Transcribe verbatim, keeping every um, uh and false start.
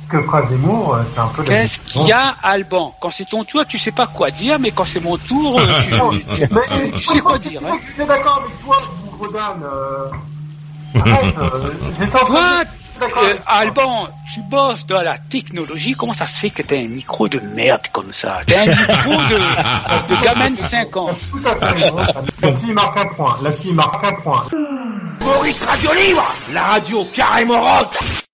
que fera Zemmour, c'est un peu... Qu'est-ce qu'il y a, Alban? Quand c'est ton tour, tu sais pas quoi dire, mais quand c'est mon tour, tu, tu, mais, tu sais quoi dire. Hein. Je suis d'accord avec toi, Bougredan. Euh... Arrête, euh, toi, euh, Alban, tu bosses dans la technologie, comment ça se fait que t'as un micro de merde comme ça? T'as un micro de, de gamin de cinq ans. Tout à fait. Là-dessus, il marque un point. Là-dessus, il marque un point. Maurice Radio Libre, la radio carrément rock.